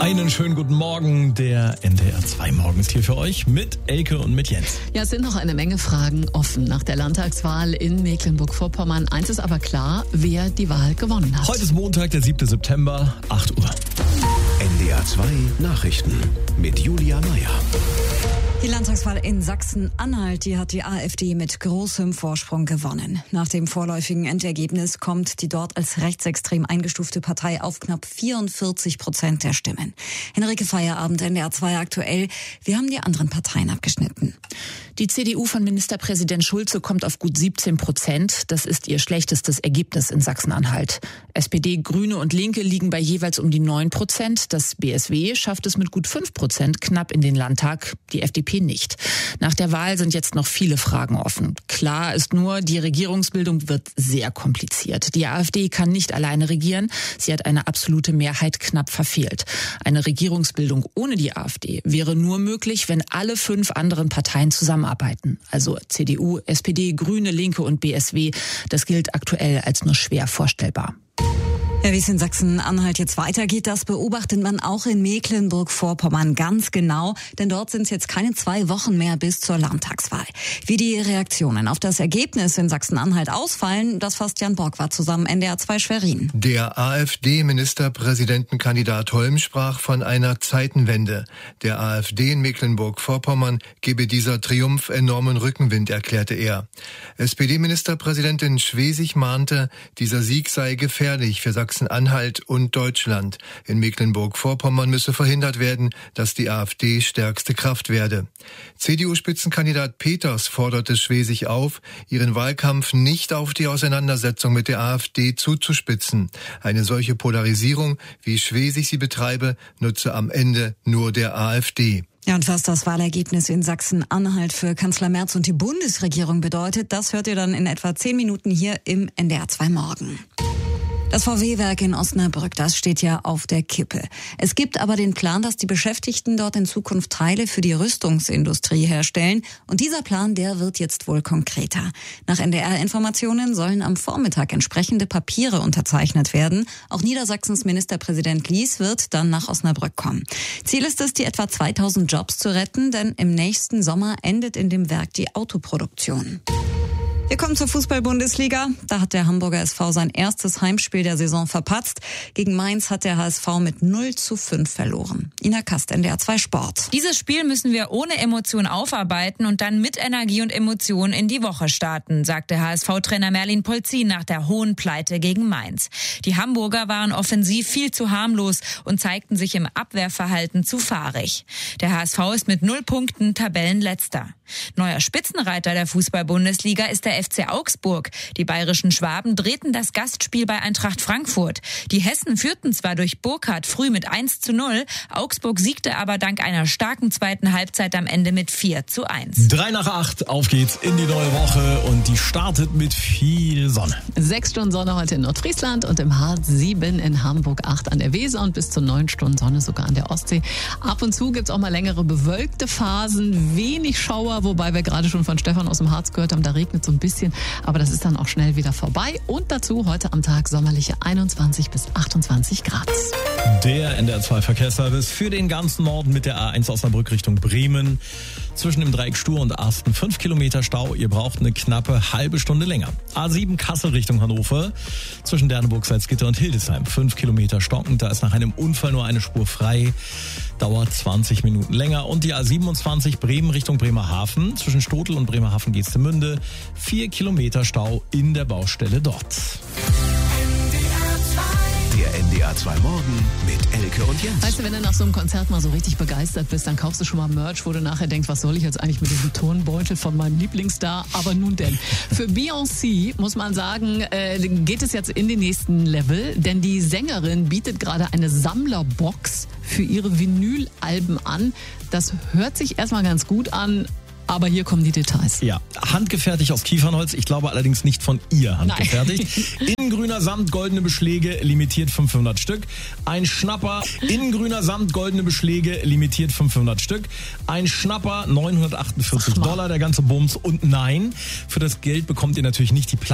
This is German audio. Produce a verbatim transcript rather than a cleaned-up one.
Einen schönen guten Morgen, der N D R zwei Morgen ist hier für euch mit Elke und mit Jens. Ja, es sind noch eine Menge Fragen offen nach der Landtagswahl in Mecklenburg-Vorpommern. Eins ist aber klar, wer die Wahl gewonnen hat. Heute ist Montag, der siebte September, acht Uhr. N D R zwei Nachrichten mit Julia Meyer. Die Landtagswahl in Sachsen-Anhalt, die hat die AfD mit großem Vorsprung gewonnen. Nach dem vorläufigen Endergebnis kommt die dort als rechtsextrem eingestufte Partei auf knapp vierundvierzig Prozent der Stimmen. Henrike Feierabend, N D R zwei aktuell. Wie haben die anderen Parteien abgeschnitten? Die C D U von Ministerpräsident Schulze kommt auf gut siebzehn Prozent. Das ist ihr schlechtestes Ergebnis in Sachsen-Anhalt. S P D, Grüne und Linke liegen bei jeweils um die neun Prozent. Das B S W schafft es mit gut fünf Prozent knapp in den Landtag, die F D P nicht. Nach der Wahl sind jetzt noch viele Fragen offen. Klar ist nur, die Regierungsbildung wird sehr kompliziert. Die AfD kann nicht alleine regieren. Sie hat eine absolute Mehrheit knapp verfehlt. Eine Regierungsbildung ohne die AfD wäre nur möglich, wenn alle fünf anderen Parteien zusammenarbeiten. Also C D U, S P D, Grüne, Linke und B S W. Das gilt aktuell als nur schwer vorstellbar. Ja, wie es in Sachsen-Anhalt jetzt weitergeht, das beobachtet man auch in Mecklenburg-Vorpommern ganz genau, denn dort sind es jetzt keine zwei Wochen mehr bis zur Landtagswahl. Wie die Reaktionen auf das Ergebnis in Sachsen-Anhalt ausfallen, das fasst Jan Borgward zusammen, N D R zwei Schwerin. Der AfD-Ministerpräsidentenkandidat Holm sprach von einer Zeitenwende. Der AfD in Mecklenburg-Vorpommern gebe dieser Triumph enormen Rückenwind, erklärte er. S P D-Ministerpräsidentin Schwesig mahnte, dieser Sieg sei gefährlich für Sachsen-Anhalt und Deutschland. In Mecklenburg-Vorpommern müsse verhindert werden, dass die AfD stärkste Kraft werde. C D U-Spitzenkandidat Peters forderte Schwesig auf, ihren Wahlkampf nicht auf die Auseinandersetzung mit der AfD zuzuspitzen. Eine solche Polarisierung, wie Schwesig sie betreibe, nutze am Ende nur der AfD. Ja, und was das Wahlergebnis in Sachsen-Anhalt für Kanzler Merz und die Bundesregierung bedeutet, das hört ihr dann in etwa zehn Minuten hier im N D R zwei Morgen. Das V W-Werk in Osnabrück, das steht ja auf der Kippe. Es gibt aber den Plan, dass die Beschäftigten dort in Zukunft Teile für die Rüstungsindustrie herstellen. Und dieser Plan, der wird jetzt wohl konkreter. Nach N D R-Informationen sollen am Vormittag entsprechende Papiere unterzeichnet werden. Auch Niedersachsens Ministerpräsident Lies wird dann nach Osnabrück kommen. Ziel ist es, die etwa zweitausend Jobs zu retten, denn im nächsten Sommer endet in dem Werk die Autoproduktion. Wir kommen zur Fußball-Bundesliga. Da hat der Hamburger S V sein erstes Heimspiel der Saison verpatzt. Gegen Mainz hat der H S V mit null zu fünf verloren. Ina Kast, N D R zwei Sport. Dieses Spiel müssen wir ohne Emotion aufarbeiten und dann mit Energie und Emotion in die Woche starten, sagte H S V-Trainer Merlin Polzin nach der hohen Pleite gegen Mainz. Die Hamburger waren offensiv viel zu harmlos und zeigten sich im Abwehrverhalten zu fahrig. Der H S V ist mit null Punkten Tabellenletzter. Neuer Spitzenreiter der Fußball-Bundesliga ist der F C Augsburg. Die bayerischen Schwaben drehten das Gastspiel bei Eintracht Frankfurt. Die Hessen führten zwar durch Burkhardt früh mit eins zu null, Augsburg siegte aber dank einer starken zweiten Halbzeit am Ende mit vier zu eins. Drei nach acht, auf geht's in die neue Woche und die startet mit viel Sonne. Sechs Stunden Sonne heute in Nordfriesland und im Harz, sieben in Hamburg, acht an der Weser und bis zu neun Stunden Sonne sogar an der Ostsee. Ab und zu gibt's auch mal längere bewölkte Phasen, wenig Schauer, wobei wir gerade schon von Stefan aus dem Harz gehört haben, da regnet so ein bisschen, aber das ist dann auch schnell wieder vorbei. Und dazu heute am Tag sommerliche einundzwanzig bis achtundzwanzig Grad. Der N D R zwei Verkehrsservice für den ganzen Norden mit der A eins Osnabrück Richtung Bremen. Zwischen dem Dreieck Stur und Asten fünf Kilometer Stau. Ihr braucht eine knappe halbe Stunde länger. A sieben Kassel Richtung Hannover. Zwischen Derneburg, Salzgitter und Hildesheim fünf Kilometer stockend. Da ist nach einem Unfall nur eine Spur frei. Dauert zwanzig Minuten länger. Und die A siebenundzwanzig Bremen Richtung Bremerhaven. Zwischen Stotel und Bremerhaven-Geestemünde. vier Kilometer Stau in der Baustelle dort. Der N D R zwei Morgen mit Elke und Jens. Weißt du, wenn du nach so einem Konzert mal so richtig begeistert bist, dann kaufst du schon mal Merch, wo du nachher denkst, was soll ich jetzt eigentlich mit diesem Turnbeutel von meinem Lieblingsstar? Aber nun denn. Für Beyoncé muss man sagen, äh, geht es jetzt in den nächsten Level, denn die Sängerin bietet gerade eine Sammlerbox für ihre Vinylalben an. Das hört sich erstmal ganz gut an. Aber hier kommen die Details. Ja, handgefertigt aus Kiefernholz. Ich glaube allerdings nicht von ihr handgefertigt. Innengrüner Samt, goldene Beschläge, limitiert fünfhundert Stück. Ein Schnapper, innengrüner Samt, goldene Beschläge, limitiert fünfhundert Stück. Ein Schnapper, neunhundertachtundvierzig Dollar, der ganze Bums. Und nein, für das Geld bekommt ihr natürlich nicht die Platte.